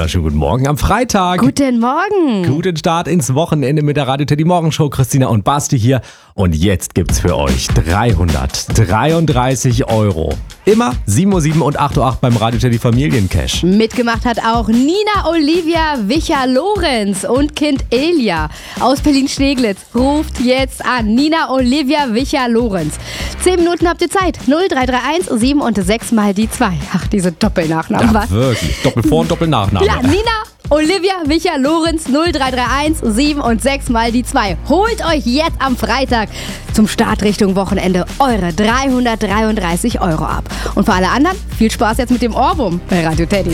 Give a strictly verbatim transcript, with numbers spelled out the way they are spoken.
wunderschönen guten Morgen am Freitag. Guten Morgen. Guten Start ins Wochenende mit der Radio Teddy Morgenshow. Christina und Basti hier. Und jetzt gibt's für euch dreihundertdreiunddreißig Euro. Immer sieben Uhr sieben und acht Uhr acht beim Radio Teddy Familiencash. Mitgemacht hat auch Nina Olivia Wicher-Lorenz und Kind Elia aus Berlin-Steglitz. Ruft jetzt an. Nina Olivia Wicher-Lorenz. Zehn Minuten habt ihr Zeit. null drei drei eins sieben und sechs mal die zwei. Ach, diese Doppelnachnamen. Ja, was? wirklich. Doppelvor- und Doppelnachname. Ja, Nina Olivia Wicher-Lorenz null drei drei eins sieben und sechs mal die zwei. Holt euch jetzt am Freitag zum Start Richtung Wochenende eure dreihundertdreiunddreißig Euro ab. Und für alle anderen viel Spaß jetzt mit dem Ohrwurm bei Radio Teddy.